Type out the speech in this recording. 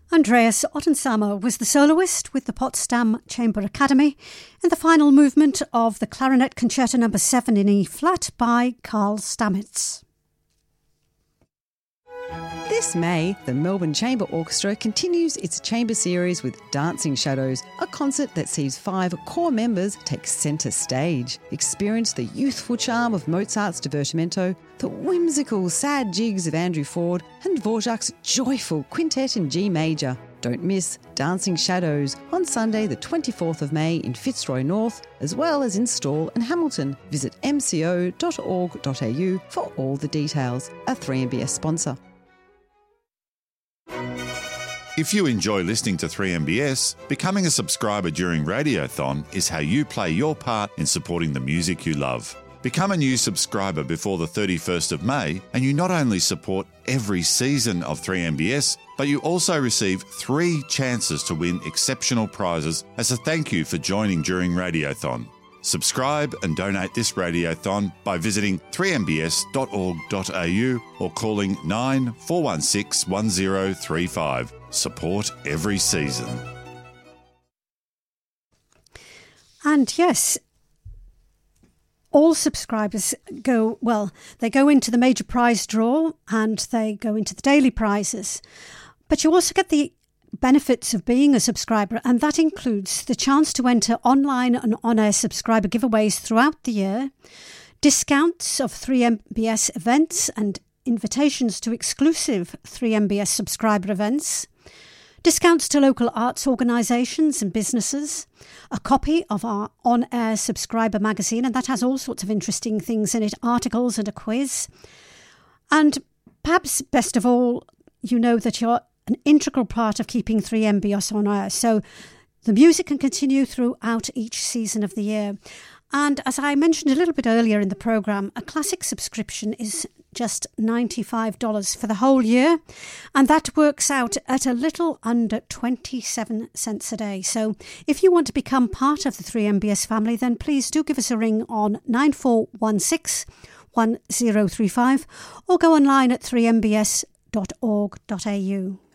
Andreas Ottenshammer was the soloist with the Potsdam Chamber Academy in the final movement of the Clarinet Concerto No. 7 in E-flat by Carl Stamitz. This May, the Melbourne Chamber Orchestra continues its chamber series with Dancing Shadows, a concert that sees 5 core members take centre stage. Experience the youthful charm of Mozart's Divertimento, the whimsical sad jigs of Andrew Ford, and Dvorak's joyful quintet in G major. Don't miss Dancing Shadows on Sunday the 24th of May in Fitzroy North, as well as in Stawell and Hamilton. Visit mco.org.au for all the details. A 3MBS sponsor. If you enjoy listening to 3MBS, becoming a subscriber during Radiothon is how you play your part in supporting the music you love. Become a new subscriber before the 31st of May and you not only support every season of 3MBS, but you also receive 3 chances to win exceptional prizes as a thank you for joining during Radiothon. Subscribe and donate this Radiothon by visiting 3mbs.org.au or calling 9416 1035. Support every season. And yes, all subscribers go into the major prize draw and they go into the daily prizes. But you also get the benefits of being a subscriber, and that includes the chance to enter online and on-air subscriber giveaways throughout the year, discounts of 3MBS events and invitations to exclusive 3MBS subscriber events, discounts to local arts organisations and businesses, a copy of our on-air subscriber magazine, and that has all sorts of interesting things in it, articles and a quiz. And perhaps best of all, you know that you're an integral part of keeping 3MBS on air. So the music can continue throughout each season of the year. And as I mentioned a little bit earlier in the programme, a classic subscription is just $95 for the whole year. And that works out at a little under 27 cents a day. So if you want to become part of the 3MBS family, then please do give us a ring on 9416 1035 or go online at 3mbs.org.au.